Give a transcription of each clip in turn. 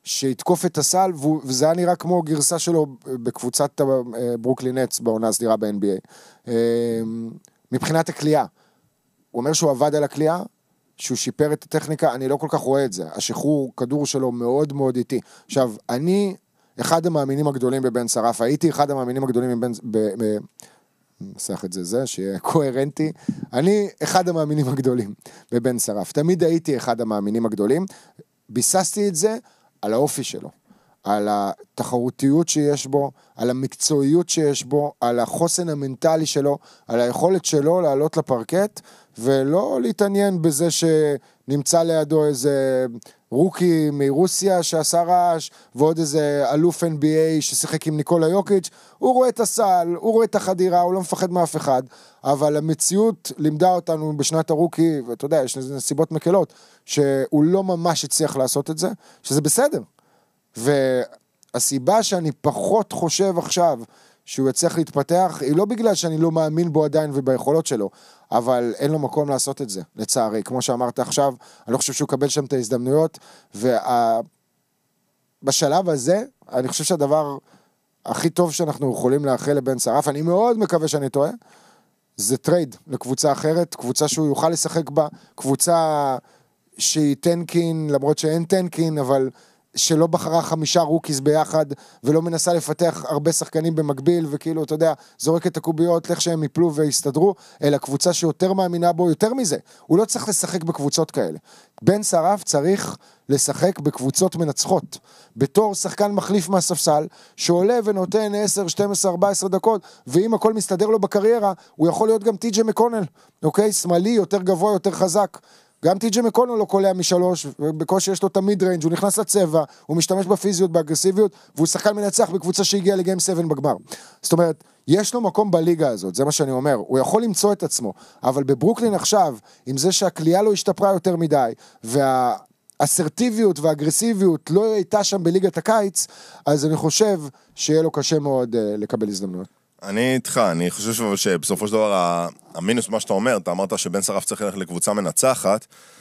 שיתקוף את הסל, וזה היה נראה כמו גרסה שלו בקבוצת ברוקלין נטס בעונה הסדירה ב-NBA. מבחינת הקליעה, הוא אומר שהוא עבד על הקליעה, שהוא שיפר את הטכניקה, אני לא כל כך רואה את זה. השחרור כדור שלו מאוד מאוד איטי. עכשיו, אני אחד המאמינים הגדולים בבן שרף, הייתי אחד המאמינים הגדולים נסח את זה, שיהיה קוהרנטי, אני אחד המאמינים הגדולים בבן שרף, תמיד הייתי אחד המאמינים הגדולים, ביססתי את זה על האופי שלו, על התחרותיות שיש בו, על המקצועיות שיש בו, על החוסן המנטלי שלו, על היכולת שלו לעלות לפרקט, ולא להתעניין בזה שנמצא לידו איזה רוקי מרוסיה שעשה רעש, ועוד איזה אלוף NBA ששיחק עם ניקולה יוקיץ', הוא רואה את הסל, הוא רואה את החדירה, הוא לא מפחד מאף אחד, אבל המציאות לימדה אותנו בשנת הרוקי, ואתה יודע, יש נסיבות מקלות, שהוא לא ממש הצליח לעשות את זה, שזה בסדר. והסיבה שאני פחות חושב עכשיו שהוא יצליח להתפתח, היא לא בגלל שאני לא מאמין בו עדיין וביכולות שלו, אבל אין לו מקום לעשות את זה, לצערי. כמו שאמרת עכשיו, אני לא חושב שהוא יקבל שם את ההזדמנויות, ובשלב הזה, אני חושב שהדבר הכי טוב שאנחנו יכולים לאחל לבן שרף, אני מאוד מקווה שאני טועה, זה טרייד לקבוצה אחרת, קבוצה שהוא יוכל לשחק בה, קבוצה שהיא טנקין, למרות שאין טנקין, אבל שלא בחרה 5 רוקיס ביחד, ולא מנסה לפתח הרבה שחקנים במקביל, וכאילו, אתה יודע, זורק את הקוביות, לך שהם יפלו ויסתדרו, אלא קבוצה שיותר מאמינה בו, יותר מזה. הוא לא צריך לשחק בקבוצות כאלה. בן שרף צריך לשחק בקבוצות מנצחות, בתור שחקן מחליף מהספסל, שעולה ונותן 10, 12, 14 דקות, ואם הכל מסתדר לו בקריירה, הוא יכול להיות גם טי.ג'יי מקונל, אוקיי? שמאלי, יותר גבוה, יותר חזק. גם טי.ג'יי מקונל לא קולע מ3, ובקושי יש לו את המיד ריינג', הוא נכנס לצבע, הוא משתמש בפיזיות, באגרסיביות, והוא שחקן מנצח בקבוצה שהגיעה לגיים 7 בגמר. זאת אומרת, יש לו מקום בליגה הזאת, זה מה שאני אומר, הוא יכול למצוא את עצמו, אבל בברוקלין עכשיו, עם זה שהקליעה לא השתפרה יותר מדי, והאסרטיביות והאגרסיביות לא הייתה שם בליגת הקיץ, אז אני חושב שיהיה לו קשה מאוד לקבל הזדמנויות. אני איתך, אני חושב שבסופו של דבר המינוס מה שאתה אומר, אתה אמרת שבן שרף צריך ללכת לקבוצה מנצחת,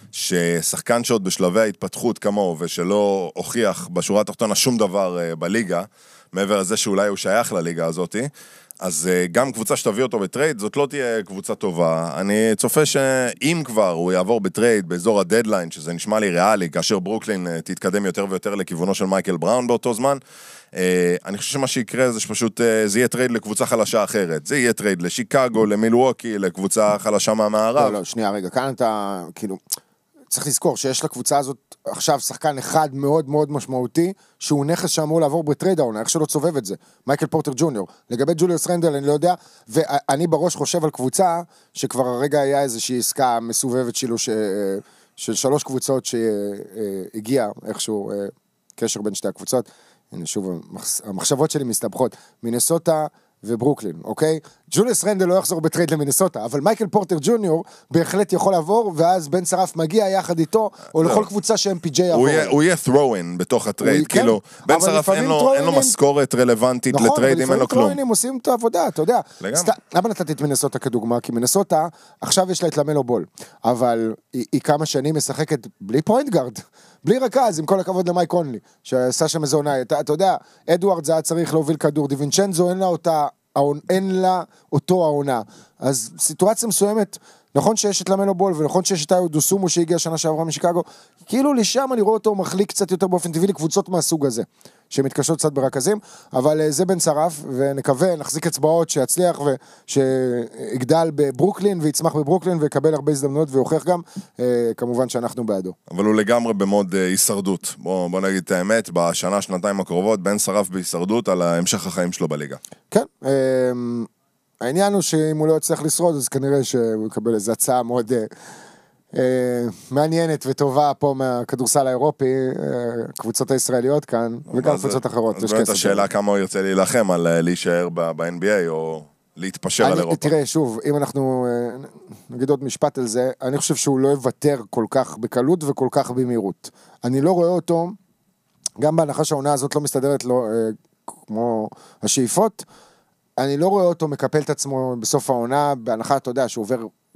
ששחקן שעוד בשלבי ההתפתחות כמוהו, ושלא הוכיח בשורה התחתונה שום דבר בליגה, מעבר לזה שאולי הוא שייך לליגה הזאת, אז גם קבוצה שתביא אותו בטרייד, זאת לא תהיה קבוצה טובה. אני צופה שאם כבר הוא יעבור בטרייד באזור הדדליין, שזה נשמע לי ריאלי, כאשר ברוקלין תתקדם יותר ויותר לכיוונו של מייקל בראון באותו זמן, אני חושב שמה שיקרה זה שפשוט זה יהיה טרייד לקבוצה חלשה אחרת. זה יהיה טרייד לשיקגו, למילווקי, לקבוצה חלשה מהמערב. לא, שנייה, רגע, כאן אתה, כאילו, צריך לזכור שיש לקבוצה הזאת עכשיו שחקן אחד מאוד מאוד משמעותי, שהוא נכס שאמור לעבור בטרייד העונה, איך שלא צובב את זה, מייקל פורטר ג'וניור. לגבי ג'וליוס רנדל, אני לא יודע, ואני בראש חושב על קבוצה, שכבר הרגע היה איזושהי עסקה מסובבת שלו, של 3 קבוצות שהגיעה, איכשהו קשר בין שתי הקבוצות, הנה שוב, המחשבות שלי מסתבכות, מינסוטה וברוקלין, אוקיי? ג'וליוס רנדל לא יחזור בטרייד למינסוטה, אבל מייקל פורטר ג'וניור בהחלט יכול לעבור, ואז בן שרף מגיע יחד איתו, או לכל קבוצה שהם PJ יעבור. הוא יהיה throw-in בתוך הטרייד, כאילו, בן שרף אין לו משכורת רלוונטית לטרייד, אם אין לו כלום. נכון, לפעמים עושים את העבודה, אתה יודע. למה נתתי את מינסוטה כדוגמה? כי מינסוטה, עכשיו יש לה את למלו בול, אבל היא כמה שנים משחקת בלי פוינט גארד, בלי רכז, עם כל הכבוד למייק קונלי, שעשה שם איזו עונה. אתה יודע, אדוארד זה היה צריך להוביל כדור, דיווינצ'נזו אין לה אותו העונה. אז סיטואציה מסוימת, נכון שיש את למלו בול, ונכון שיש את איו דוסומו שהגיע שנה שעברה משיקגו, כאילו לשם אני רואה אותו מחליק קצת יותר באופן טבעי לקבוצות מהסוג הזה, שמתקשות קצת ברכזים, אבל זה בן שרף, ונקווה, נחזיק אצבעות שיצליח, ושיגדל בברוקלין, ויצמח בברוקלין, ויקבל הרבה הזדמנויות, ויוכיח גם, כמובן שאנחנו בעדו. אבל הוא לגמרי במוד הישרדות. בוא נגיד את האמת, בשנה, שנתיים הקרובות, בן שרף בהישרדות על המשך החיים שלו בליגה. כן, העניין הוא שאם הוא לא יצליח לשרוד, אז כנראה שהוא יקבל איזו הצעה מאוד מעניינת וטובה פה מהכדורסל האירופי, קבוצות הישראליות כאן, וגם קבוצות אחרות. אז באמת השאלה כמה הוא ירצה להילחם על להישאר ב-NBA או להתפשר על אירופה. תראה, שוב, אם אנחנו נגיד עוד משפט על זה, אני חושב שהוא לא יוותר כל כך בקלות וכל כך במהירות. אני לא רואה אותו, גם בהנחה שהעונה הזאת לא מסתדרת לו כמו השאיפות, אני לא רואה אותו מקפל את עצמו בסוף העונה, בהנחה, אתה יודע, שהוא עובר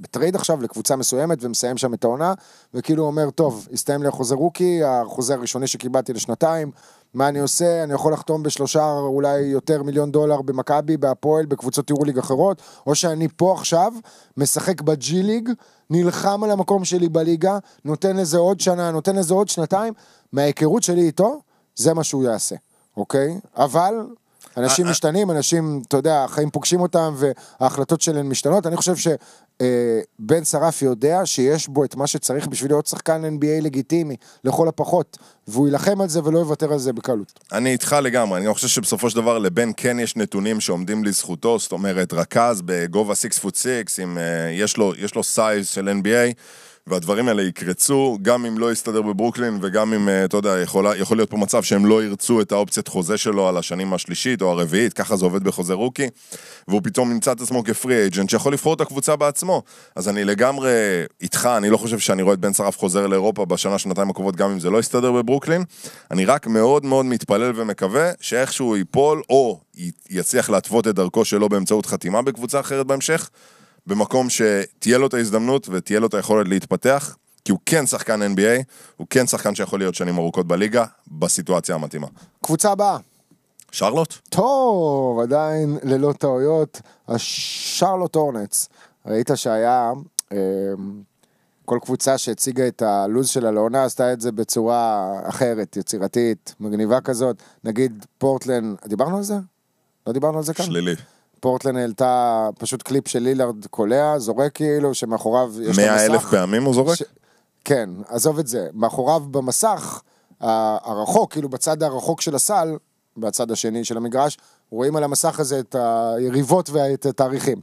בטרייד עכשיו לקבוצה מסוימת ומסיים שם את העונה, וכאילו אומר, טוב, הסתיים לי החוזה רוקי, החוזה הראשוני שקיבלתי לשנתיים, מה אני עושה? אני יכול לחתום בשלושה אולי יותר $1,000,000 במכבי, בהפועל, בקבוצות יורוליג אחרות, או שאני פה עכשיו, משחק בג'י ליג, נלחם על המקום שלי בליגה, נותן לזה עוד שנה, נותן לזה עוד שנתיים, מההיכרות שלי איתו, זה מה שהוא יעשה, אוקיי? אבל אנשים משתנים, אנשים, אתה יודע, החיים פוגשים אותם, וההחלטות שלהם משתנות. אני חושב שבן שרף יודע שיש בו את מה שצריך בשביל להיות שחקן NBA לגיטימי, לכל הפחות, והוא ילחם על זה ולא יוותר על זה בקלות. אני איתך לגמרי, אני חושב שבסופו של דבר לבן כן יש נתונים שעומדים לזכותו, זאת אומרת, רכז בגובה 6'6", יש לו סייז של NBA, והדברים האלה יקרצו, גם אם לא יסתדר בברוקלין, וגם אם, אתה יודע, יכול להיות פה מצב שהם לא ירצו את האופציית חוזה שלו על השנים השלישית או הרביעית, ככה זה עובד בחוזה רוקי, והוא פתאום נמצא את עצמו כפרי אייג'נט, שיכול לבחור את הקבוצה בעצמו. אז אני לגמרי איתך, אני לא חושב שאני רואה את בן שרף חוזר לאירופה בשנה, שנתיים הקרובות, גם אם זה לא יסתדר בברוקלין. אני רק מאוד מאוד מתפלל ומקווה שאיכשהו ייפול, או יצליח להתוות את דרכו שלו באמצעות חתימה בקבוצה אחרת בהמשך, במקום שתהיה לו את ההזדמנות ותהיה לו את היכולת להתפתח, כי הוא כן שחקן NBA, הוא כן שחקן שיכול להיות שנים ארוכות בליגה, בסיטואציה המתאימה. קבוצה הבאה. שרלוט? טוב, עדיין ללא טעויות, השרלוט הורנטס. ראית שהיה, כל קבוצה שהציגה את הלוז שלה לעונה, עשתה את זה בצורה אחרת, יצירתית, מגניבה כזאת. נגיד פורטלנד, דיברנו על זה? לא דיברנו על זה כאן? שלילי. פורטלנד העלתה פשוט קליפ של לילארד קולע, זורק כאילו, שמאחוריו יש לו מסך. 100,000 פעמים הוא זורק? כן, עזוב את זה. מאחוריו במסך, הרחוק, כאילו בצד הרחוק של הסל, בצד השני של המגרש, רואים על המסך הזה את היריבות ואת התאריכים.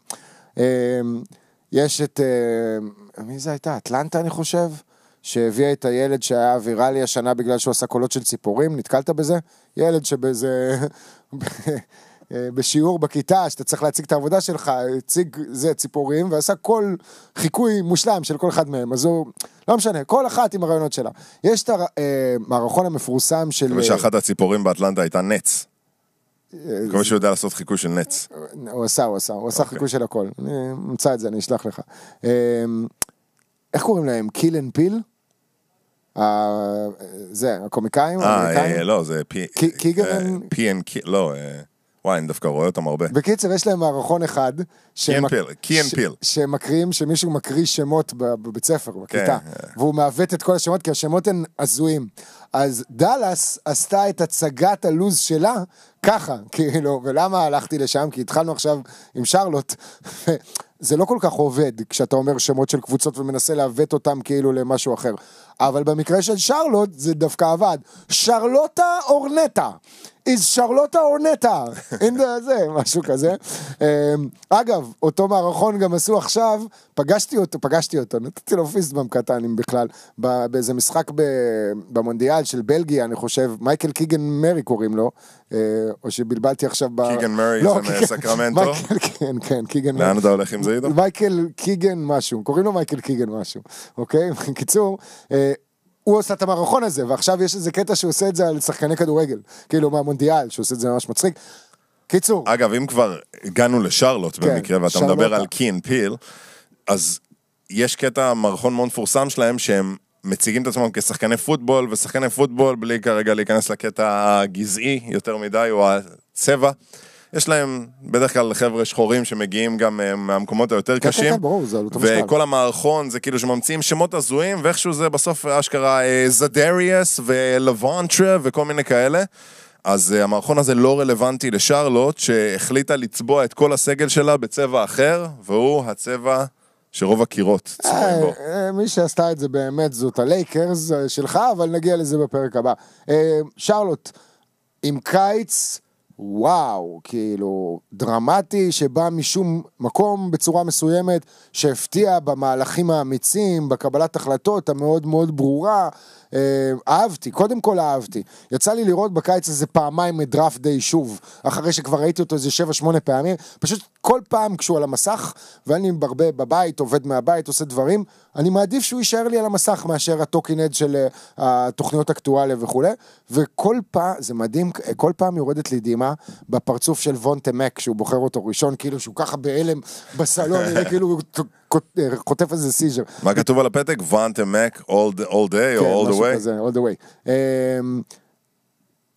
יש את, מי זה הייתה? אטלנטה אני חושב? שהביאה את הילד שהיה ויראלי השנה בגלל שהוא עשה קולות של ציפורים, נתקלת בזה? ילד שבאיזה... בשיעור בכיתה, שאתה צריך להציג את העבודה שלך, הציג זה ציפורים, ועשה כל חיקוי מושלם של כל אחד מהם, אז הוא, לא משנה, כל אחת עם הרעיונות שלה. יש את המערכון המפורסם של... ושאחת הציפורים באטלנטה הייתה נץ. כמו שהוא יודע לעשות חיקוי של נץ. הוא עשה חיקוי של הכל. אני אמצא את זה, אני אשלח לך. איך קוראים להם? קיל אנד פיל? זה, הקומיקאים? לא, זה קיגן... פי אנד קיל, לא... וואי, אני דווקא רואה אותם הרבה. בקיצר, יש להם מערכון אחד, שמקרים, שמישהו מקריא שמות בבית ספר, בכיתה, והוא מעוות את כל השמות, כי השמות הן הזויים. אז דלס עשתה את הצגת הלוז שלה, ככה, כאילו, ולמה הלכתי לשם? כי התחלנו עכשיו עם שרלוט, זה לא כל כך עובד, כשאתה אומר שמות של קבוצות ומנסה לעוות אותם כאילו למשהו אחר. אבל במקרה של שרלוט, זה דווקא עבד. שרלוטה אורנטה. is שרלוטה אורנטה. זה, משהו כזה. אגב, אותו מערכון גם עשו עכשיו, פגשתי אותו, נתתי לו פיסטבאם קטן, אם בכלל, באיזה משחק במונדיאל של בלגיה, אני חושב, מייקל קיגן מרי קוראים לו, או שבלבלתי עכשיו קיגן מרי, זה מסקרמנטו? כן, קיגן מרי. לאן אתה הולך עם זה איתו? מייקל קיגן משהו, קוראים לו מייקל קיגן משהו, אוקיי? בקיצור, הוא עושה את המערכון הזה, ועכשיו יש איזה קטע שהוא עושה את זה על שחקני כדורגל, כאילו מהמונדיאל, שהוא עושה את זה ממש מצחיק. קיצור. אגב, אם כבר הגענו לשרלוט במקרה, ואתה מדבר על קין פיל, אז יש קטע מערכון מאוד מפורסם שלהם, שהם מציגים את עצמם כשחקני פוטבול, ושחקני פוטבול, בלי כרגע להיכנס לקטע הגזעי יותר מדי, או הצבע. יש להם בדרך כלל חבר'ה שחורים שמגיעים גם מהמקומות היותר קשים, וכל המערכון זה כאילו שממציאים שמות הזויים, ואיכשהו זה בסוף אשכרה זדריאס ולוונטרה וכל מיני כאלה. אז המערכון הזה לא רלוונטי לשרלוט, שהחליטה לצבוע את כל הסגל שלה בצבע אחר, והוא הצבע שרוב הקירות צבועים בו. מי שעשתה את זה באמת זאת הלייקרס שלך, אבל נגיע לזה בפרק הבא. שרלוט, עם קיץ... וואו, כאילו, דרמטי שבא משום מקום בצורה מסוימת, שהפתיע במהלכים האמיצים, בקבלת החלטות המאוד מאוד ברורה, אהבתי, קודם כל אהבתי. יצא לי לראות בקיץ הזה פעמיים את דראפט דיי שוב, אחרי שכבר ראיתי אותו איזה 7-8 פעמים, פשוט כל פעם כשהוא על המסך, ואני ברבה בבית, עובד מהבית, עושה דברים, אני מעדיף שהוא יישאר לי על המסך, מאשר הטוקינד של התוכניות אקטואליה וכו', וכל פעם, זה מדהים, כל פעם יורדת לי דהימה קדימה, בפרצוף של וונטה מק, שהוא בוחר אותו ראשון, כאילו שהוא ככה בהלם בסלון, כאילו הוא חוטף איזה סיז'ר. מה כתוב על הפתק? וונטה מק, all day או all the way? all the way.